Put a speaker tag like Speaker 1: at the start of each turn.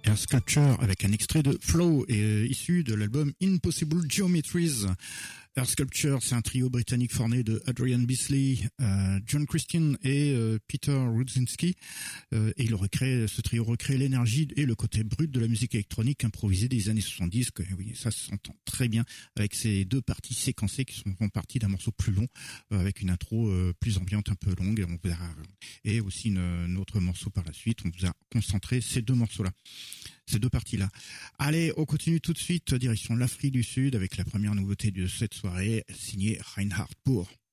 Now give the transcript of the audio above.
Speaker 1: Air Sculpture avec un extrait de Flow issu de l'album Impossible Geometries. Air Sculpture, c'est un trio britannique formé de Adrian Beasley, John Christian et Peter Rudzinski. Et ce trio recrée l'énergie et le côté brut de la musique électronique improvisée des années 70. Oui, ça s'entend très bien avec ces deux parties séquencées qui font partie d'un morceau plus long, avec une intro plus ambiante, un peu longue. Et aussi un autre morceau par la suite. On vous a concentré ces deux morceaux-là. Ces deux parties-là. Allez, on continue tout de suite, direction l'Afrique du Sud avec la première nouveauté de cette soirée, signée Reinhard Poor.